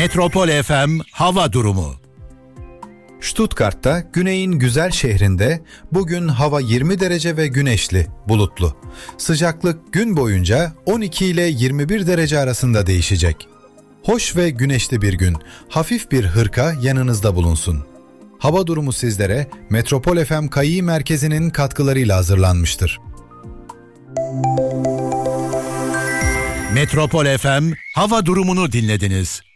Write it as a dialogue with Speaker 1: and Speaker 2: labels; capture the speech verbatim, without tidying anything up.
Speaker 1: Metropol F M hava durumu.
Speaker 2: Stuttgart'ta güneyin güzel şehrinde bugün hava yirmi derece ve güneşli, bulutlu. Sıcaklık gün boyunca on iki ile yirmi bir derece arasında değişecek. Hoş ve güneşli bir gün, hafif bir hırka yanınızda bulunsun. Hava durumu sizlere Metropol F M Kayı Merkezi'nin katkılarıyla hazırlanmıştır.
Speaker 1: Metropol F M hava durumunu dinlediniz.